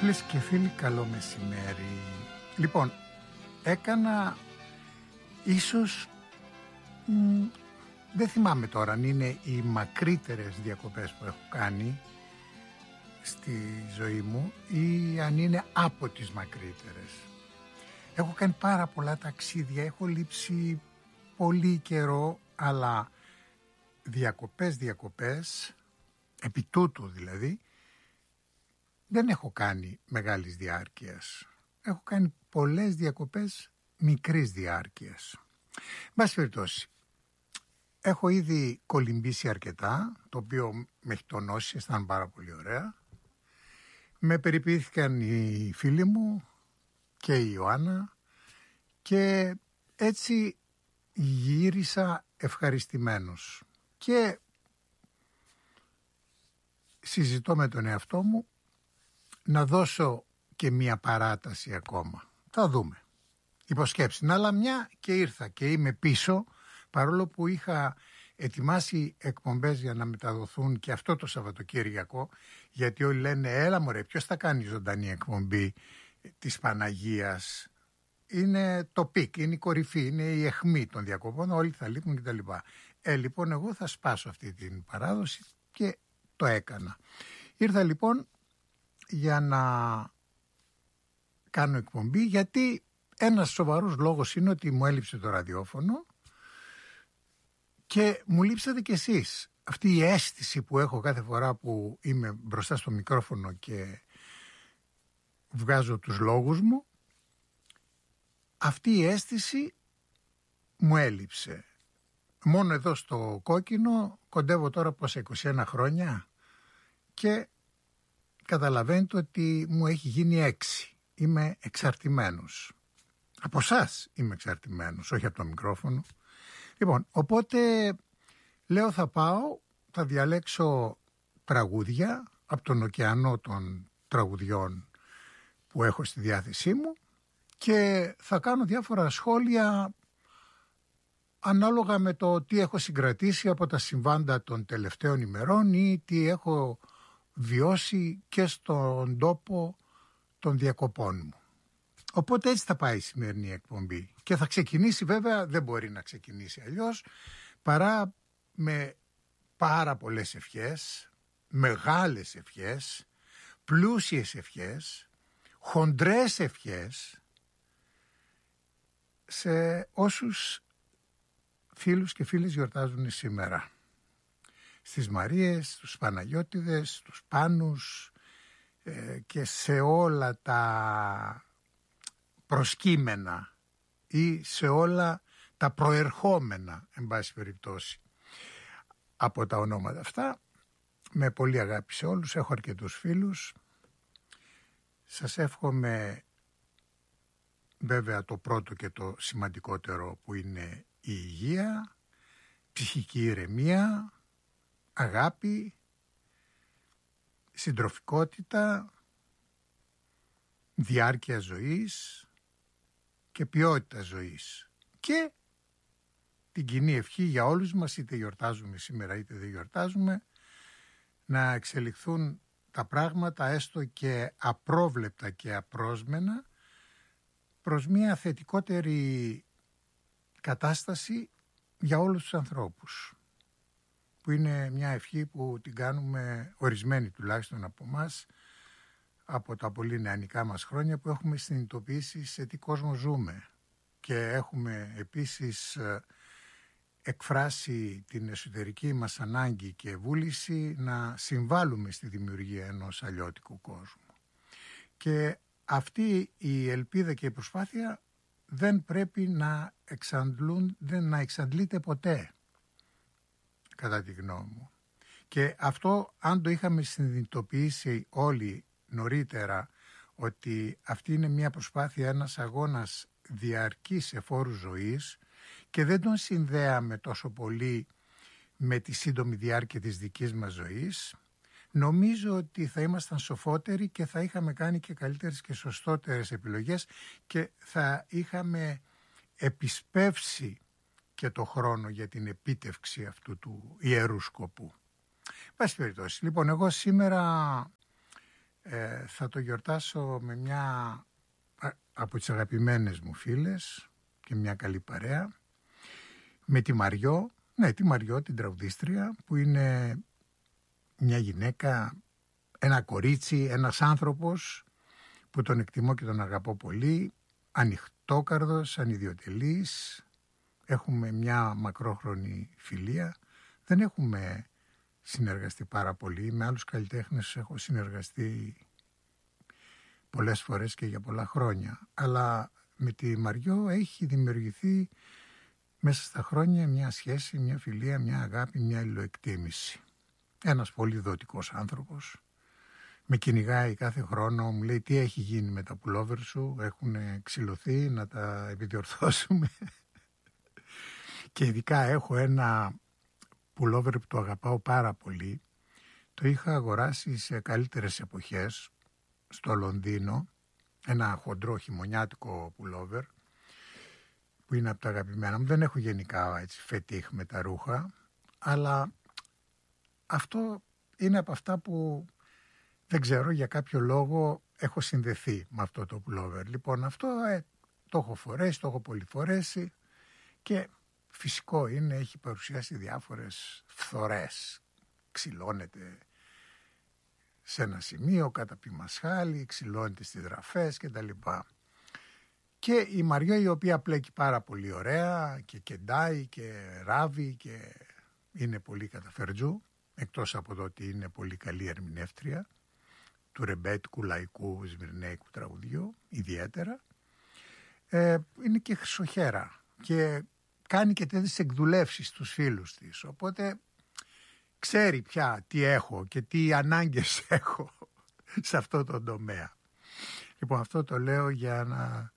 Φίλες και φίλοι, καλό μεσημέρι. Λοιπόν, έκανα ίσως, δεν θυμάμαι τώρα αν είναι οι μακρύτερες διακοπές που έχω κάνει στη ζωή μου ή αν είναι από τις μακρύτερες. Έχω κάνει πάρα πολλά ταξίδια, έχω λείψει πολύ καιρό, αλλά διακοπές, επί τούτου δηλαδή, δεν έχω κάνει μεγάλης διάρκειας. Έχω κάνει πολλές διακοπές μικρής διάρκειας. Μπας περιπτώσει, έχω ήδη κολυμπήσει αρκετά, το οποίο με έχει τονώσει, αισθάνομαι πάρα πολύ ωραία. Με περιποιήθηκαν οι φίλοι μου και η Ιωάννα και έτσι γύρισα ευχαριστημένος. Και συζητώ με τον εαυτό μου να δώσω και μία παράταση ακόμα. Θα δούμε. Υποσκέψη. Αλλά μια και ήρθα και είμαι πίσω, παρόλο που είχα ετοιμάσει εκπομπές για να μεταδοθούν και αυτό το Σαββατοκύριακο, γιατί όλοι λένε έλα μωρέ, ποιος θα κάνει ζωντανή εκπομπή της Παναγίας. Είναι το πικ, είναι η κορυφή, είναι η αιχμή των διακοπών, όλοι θα λείπουν κτλ. Λοιπόν, εγώ θα σπάσω αυτή την παράδοση και το έκανα. Ήρθα λοιπόν για να κάνω εκπομπή, γιατί ένας σοβαρός λόγος είναι ότι μου έλειψε το ραδιόφωνο και μου λείψατε κι εσείς. Αυτή η αίσθηση που έχω κάθε φορά που είμαι μπροστά στο μικρόφωνο και βγάζω τους λόγους μου, αυτή η αίσθηση μου έλειψε. Μόνο εδώ στο κόκκινο κοντεύω τώρα πόσα 21 χρόνια και καταλαβαίνετε ότι μου έχει γίνει 6. Είμαι εξαρτημένος. Από εσάς είμαι εξαρτημένος, όχι από το μικρόφωνο. Λοιπόν, οπότε λέω θα διαλέξω τραγούδια από τον ωκεανό των τραγουδιών που έχω στη διάθεσή μου και θα κάνω διάφορα σχόλια ανάλογα με το τι έχω συγκρατήσει από τα συμβάντα των τελευταίων ημερών ή τι έχω βιώσει και στον τόπο των διακοπών μου. Οπότε έτσι θα πάει η σημερινή εκπομπή και θα ξεκινήσει, βέβαια δεν μπορεί να ξεκινήσει αλλιώς παρά με πάρα πολλές ευχές, μεγάλες ευχές, πλούσιες ευχές, χοντρές ευχές σε όσους φίλους και φίλες γιορτάζουν σήμερα. Στις Μαρίες, τους Παναγιώτιδες, τους Πάνους και σε όλα τα προσκύμενα ή σε όλα τα προερχόμενα, εν πάση περιπτώσει, από τα ονόματα αυτά. Με πολύ αγάπη σε όλους, έχω αρκετούς φίλους. Σας εύχομαι βέβαια το πρώτο και το σημαντικότερο που είναι η υγεία, ψυχική ηρεμία, αγάπη, συντροφικότητα, διάρκεια ζωής και ποιότητα ζωής. Και την κοινή ευχή για όλους μας, είτε γιορτάζουμε σήμερα είτε δεν γιορτάζουμε, να εξελιχθούν τα πράγματα έστω και απρόβλεπτα και απρόσμενα προς μια θετικότερη κατάσταση για όλους τους ανθρώπους, που είναι μια ευχή που την κάνουμε ορισμένοι τουλάχιστον από εμάς από τα πολύ νεανικά μας χρόνια, που έχουμε συνειδητοποιήσει σε τι κόσμο ζούμε και έχουμε επίσης εκφράσει την εσωτερική μας ανάγκη και βούληση να συμβάλλουμε στη δημιουργία ενός αλλιώτικου κόσμου. Και αυτή η ελπίδα και η προσπάθεια δεν πρέπει να εξαντλείται ποτέ, κατά τη γνώμη μου. Και αυτό, αν το είχαμε συνειδητοποιήσει όλοι νωρίτερα, ότι αυτή είναι μια προσπάθεια, ένας αγώνας διαρκής εφόρου ζωής και δεν τον συνδέαμε τόσο πολύ με τη σύντομη διάρκεια της δικής μας ζωής, νομίζω ότι θα ήμασταν σοφότεροι και θα είχαμε κάνει και καλύτερες και σωστότερες επιλογές και θα είχαμε επισπεύσει και το χρόνο για την επίτευξη αυτού του ιερού σκοπού. Πάση περιπτώσει, λοιπόν, εγώ σήμερα θα το γιορτάσω με μια από τις αγαπημένες μου φίλες και μια καλή παρέα, με τη Μαριό, τη Μαριό, την τραγουδίστρια, που είναι μια γυναίκα, ένα κορίτσι, ένας άνθρωπος που τον εκτιμώ και τον αγαπώ πολύ, ανοιχτόκαρδος, ανιδιοτελής, έχουμε μια μακρόχρονη φιλία, δεν έχουμε συνεργαστεί πάρα πολύ, με άλλους καλλιτέχνες έχω συνεργαστεί πολλές φορές και για πολλά χρόνια, αλλά με τη Μαριό έχει δημιουργηθεί μέσα στα χρόνια μια σχέση, μια φιλία, μια αγάπη, μια αλληλοεκτίμηση. Ένας πολύ δοτικός άνθρωπος, με κυνηγάει κάθε χρόνο, μου λέει τι έχει γίνει με τα πουλόβερ σου, έχουν ξυλωθεί, να τα επιδιορθώσουμε. Και ειδικά έχω ένα πουλόβερ που το αγαπάω πάρα πολύ, το είχα αγοράσει σε καλύτερες εποχές στο Λονδίνο, ένα χοντρό χειμωνιάτικο πουλόβερ που είναι από τα αγαπημένα μου. Δεν έχω γενικά έτσι φετίχ με τα ρούχα, αλλά αυτό είναι από αυτά που δεν ξέρω, για κάποιο λόγο έχω συνδεθεί με αυτό το πουλόβερ. Λοιπόν, αυτό το έχω φορέσει, το έχω πολυφορέσει και φυσικό είναι, έχει παρουσιάσει διάφορες φθορές. Ξυλώνεται σε ένα σημείο, καταπί μασχάλη, ξυλώνεται στις δραφές κτλ. Και η Μαριό, η οποία πλέκει πάρα πολύ ωραία και κεντάει και ράβει και είναι πολύ καταφερτζού, εκτός από το ότι είναι πολύ καλή ερμηνεύτρια του ρεμπέτικου, λαϊκού, σμυρνέικου τραγουδιού, ιδιαίτερα, είναι και χρυσοχέρα και κάνει και τέτοιες εκδουλεύσεις στους φίλους της, οπότε ξέρει πια τι έχω και τι ανάγκες έχω σε αυτό το τομέα. Λοιπόν, αυτό το λέω για να